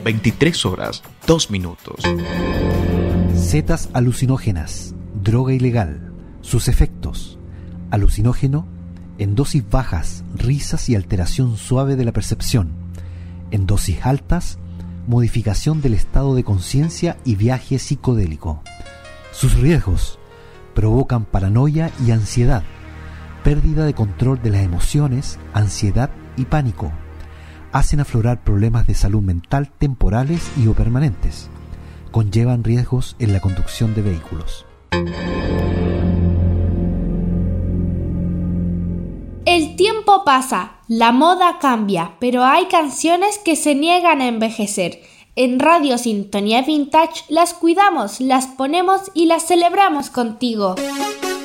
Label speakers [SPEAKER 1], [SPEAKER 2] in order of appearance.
[SPEAKER 1] 23 horas, 2 minutos.
[SPEAKER 2] Setas alucinógenas, droga ilegal, sus efectos: alucinógeno, en dosis bajas, risas y alteración suave de la percepción; en dosis altas, modificación del estado de conciencia y viaje psicodélico. Sus riesgos: provocan paranoia y ansiedad, pérdida de control de las emociones, ansiedad y pánico; hacen aflorar problemas de salud mental temporales y o permanentes; conllevan riesgos en la conducción de vehículos.
[SPEAKER 3] El tiempo pasa, la moda cambia, pero hay canciones que se niegan a envejecer. En Radio Sintonía Vintage las cuidamos, las ponemos y las celebramos contigo.